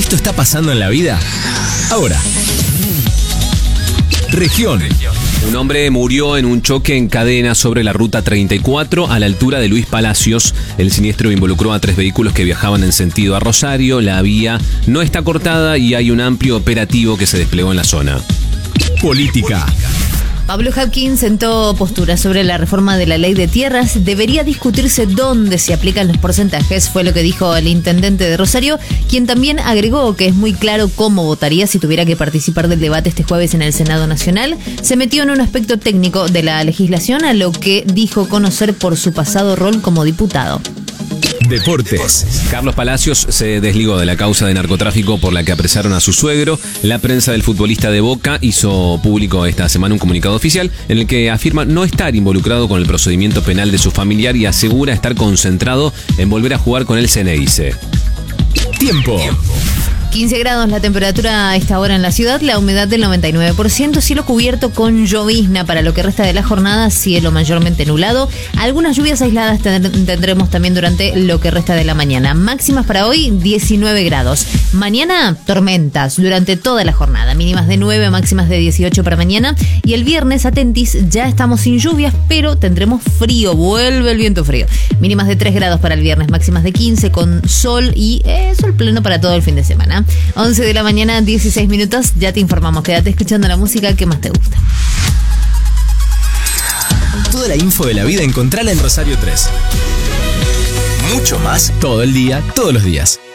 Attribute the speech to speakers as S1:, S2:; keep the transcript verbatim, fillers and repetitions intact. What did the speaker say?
S1: Esto está pasando en la vida ahora. Región.
S2: Un hombre murió en un choque en cadena sobre la ruta treinta y cuatro a la altura de Luis Palacios. El siniestro involucró a tres vehículos que viajaban en sentido a Rosario. La vía no está cortada y hay un amplio operativo que se desplegó en la zona.
S1: Política.
S3: Pablo Hapkin sentó postura sobre la reforma de la ley de tierras. Debería discutirse dónde se aplican los porcentajes, fue lo que dijo el intendente de Rosario, quien también agregó que es muy claro cómo votaría si tuviera que participar del debate este jueves en el Senado Nacional. Se metió en un aspecto técnico de la legislación, a lo que dijo conocer por su pasado rol como diputado.
S1: Deportes.
S2: Carlos Palacios se desligó de la causa de narcotráfico por la que apresaron a su suegro. La prensa del futbolista de Boca hizo público esta semana un comunicado oficial en el que afirma no estar involucrado con el procedimiento penal de su familiar y asegura estar concentrado en volver a jugar con el Ceneice.
S1: Tiempo.
S3: quince grados la temperatura a esta hora en la ciudad, la humedad del noventa y nueve por ciento, cielo cubierto con llovizna para lo que resta de la jornada, cielo mayormente nublado. Algunas lluvias aisladas tendremos también durante lo que resta de la mañana. Máximas para hoy, diecinueve grados. Mañana, tormentas durante toda la jornada, mínimas de nueve, máximas de dieciocho para mañana. Y el viernes, atentis, ya estamos sin lluvias, pero tendremos frío, vuelve el viento frío. Mínimas de tres grados para el viernes, máximas de quince, con sol y eh, sol pleno para todo el fin de semana. once de la mañana, dieciséis minutos, ya te informamos. Quédate escuchando la música que más te gusta.
S1: Toda la info de la vida encontrala en Rosario tres. Mucho más todo el día, todos los días.